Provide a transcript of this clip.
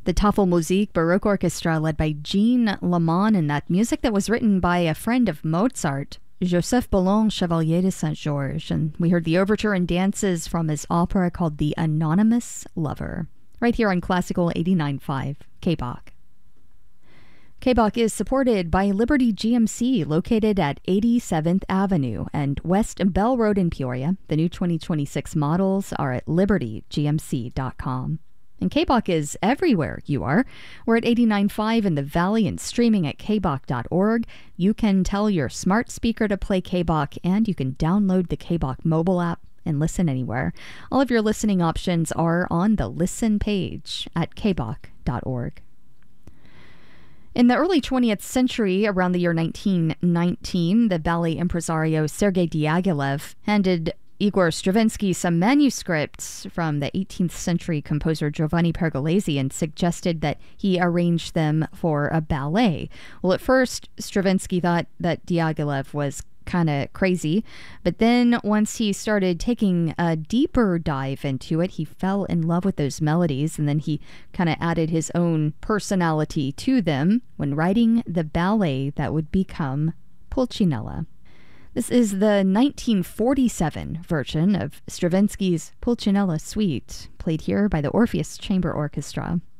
The Tafelmusik Baroque Orchestra led by Jean Lamont, and that music that was written by a friend of Mozart, Joseph Boulon Chevalier de Saint-Georges. And we heard the overture and dances from his opera called The Anonymous Lover, right here on Classical 89.5 KBOK. KBOK is supported by Liberty GMC, located at 87th Avenue and West Bell Road in Peoria. The new 2026 models are at libertygmc.com. And KBOK is everywhere you are. We're at 89.5 in the Valley and streaming at kbok.org. You can tell your smart speaker to play KBOK, and you can download the KBOK mobile app and listen anywhere. All of your listening options are on the Listen page at kbok.org. In the early 20th century, around the year 1919, the ballet impresario Sergei Diaghilev handed Igor Stravinsky some manuscripts from the 18th century composer Giovanni Pergolesi and suggested that he arrange them for a ballet. Well, at first, Stravinsky thought that Diaghilev was kind of crazy, but then once he started taking a deeper dive into it, he fell in love with those melodies, and then he kind of added his own personality to them when writing the ballet that would become Pulcinella. This is the 1947 version of Stravinsky's Pulcinella Suite, played here by the Orpheus Chamber Orchestra.